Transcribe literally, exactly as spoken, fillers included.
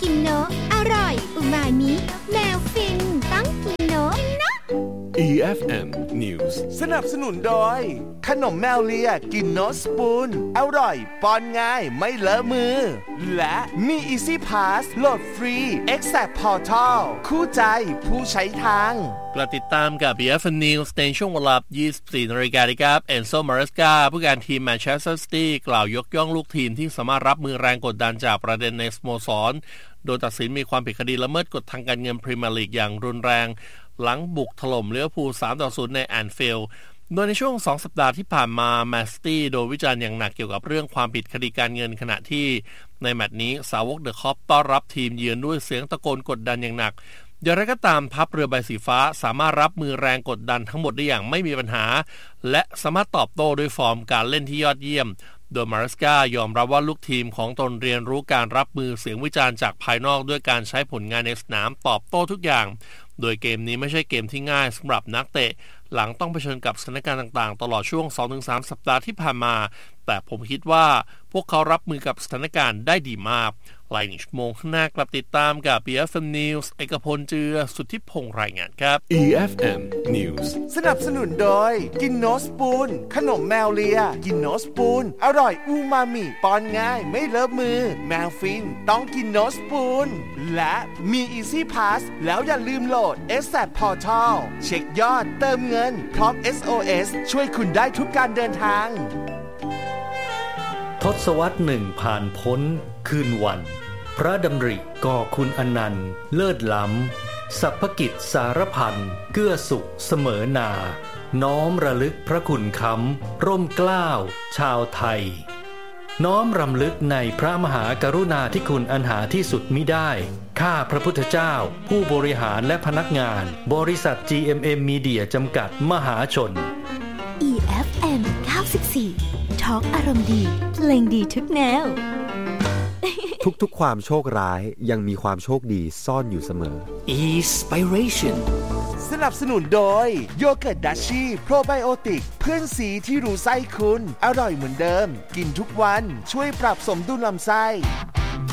นโนอร่อยอุมามิแมวฟินต้องกินโนนะอี เอฟ เอ็ม News สนับสนุนโดยขนมแมวเลียกินโนสปูนอร่อยป้อนง่ายไม่เลอะมือและมี Easy Pass โหลดฟรี Exact Portal คู่ใจผู้ใช้ทางกลับติดตามกับ อี เอฟ เอ็ม News ในช่วงเวลา ยี่สิบสี่ นาฬิกาครับเอนโซ มาเรสกาผู้การทีมแมนเชสเตอร์ซิตี้กล่าวยกย่องลูกทีมที่สามารถรับมือแรงกดดันจากประเด็นในสโมสรโดยตัดสินมีความผิดคดีละเมิดกฎทางการเงินพรีเมียร์ลีกอย่างรุนแรงหลังบุกถล่มลิเวอร์พูล สามต่อศูนย์ ในแอนฟิลด์โดยในช่วงสองสัปดาห์ที่ผ่านมาแมนซิตี้โดนวิจารณ์อย่างหนักเกี่ยวกับเรื่องความผิดคดีการเงินขณะที่ในแมตช์นี้สาวกเดอะคอปต้อนรับทีมเยือนด้วยเสียงตะโกนกดดันอย่างหนักอย่างไรก็ตามทัพเรือใบสีฟ้าสามารถรับมือแรงกดดันทั้งหมดได้อย่างไม่มีปัญหาและสามารถตอบโต้ด้วยฟอร์มการเล่นที่ยอดเยี่ยมโดยมาริสกายอมรับว่าลูกทีมของตนเรียนรู้การรับมือเสียงวิจารณ์จากภายนอกด้วยการใช้ผลงานในสนามตอบโต้ทุกอย่างโดยเกมนี้ไม่ใช่เกมที่ง่ายสำหรับนักเตะหลังต้องเผชิญกับสถานการณ์ต่างๆตลอดช่วง สองถึงสาม สัปดาห์ที่ผ่านมาแต่ผมคิดว่าพวกเขารับมือกับสถานการณ์ได้ดีมากหลายชั่วโมงข้างหน้ากลับติดตามกับ อี เอฟ เอ็ม News เอกพลเจือสุทธิพงษ์รายงานครับอี เอฟ เอ็ม News สนับสนุนโดยกินโนสปูนขนมแมวเลียกินโนสปูนอร่อยอูมามิป้อนง่ายไม่เลอะมือแมวฟินต้องกินโนสปูนและมี Easy Pass แล้วอย่าลืมโหลด Exact Portal เช็คยอดเติมเงินพร้อม เอส โอ เอส ช่วยคุณได้ทุกการเดินทางทศวรรษหนึ่งผ่านพ้นคืนวันพระดำริก่อคุณอนันต์เลิศล้ำสัพพกิจสารพันเกื้อสุขเสมอนาน้อมระลึกพระคุณค้ำร่มเกล้าชาวไทยน้อมรำลึกในพระมหากรุณาธิคุณอันหาที่สุดมิได้ข้าพระพุทธเจ้าผู้บริหารและพนักงานบริษัท จี เอ็ม เอ็ม Media จำกัดมหาชนอี เอฟ เอ็ม เก้าสิบสี่ ทอล์กอารมณ์ดีเพลงดีทุกแนวทุกๆความโชคร้ายยังมีความโชคดีซ่อนอยู่เสมอ Inspiration สนับสนุนโดยโยเกิร์ตดัชชี่โปรไบโอติกเพื่อนสีที่รู้ไส้คุณอร่อยเหมือนเดิมกินทุกวันช่วยปรับสมดุลลำไส้